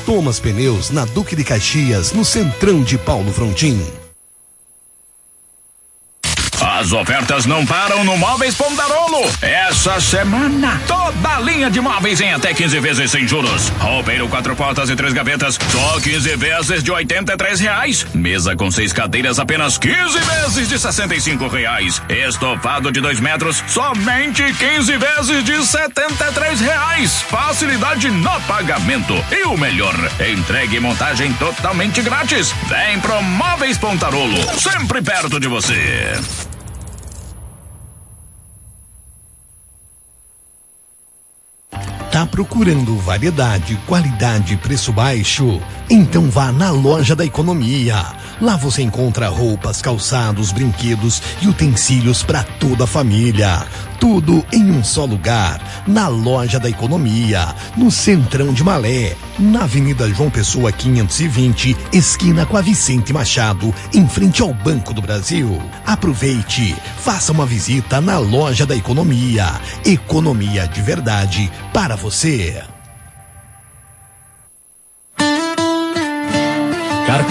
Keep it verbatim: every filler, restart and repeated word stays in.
Thomas Pneus, na Duque de Caxias, no centrão de Paulo Frontin. As ofertas não param no Móveis Pontarolo. Essa semana, toda a linha de móveis em até quinze vezes sem juros. Roupeiro quatro portas e três gavetas, só quinze vezes de oitenta e três reais. Mesa com seis cadeiras, apenas quinze vezes de sessenta e cinco reais. Estofado de dois metros, somente quinze vezes de setenta e três reais. Facilidade no pagamento. E o melhor, entrega e montagem totalmente grátis. Vem pro Móveis Pontarolo, sempre perto de você. Tá procurando variedade, qualidade e preço baixo? Então vá na Loja da Economia. Lá você encontra roupas, calçados, brinquedos e utensílios para toda a família. Tudo em um só lugar. Na Loja da Economia, no Centrão de Malé, na Avenida João Pessoa quinhentos e vinte, esquina com a Vicente Machado, em frente ao Banco do Brasil. Aproveite, faça uma visita na Loja da Economia. Economia de verdade para você.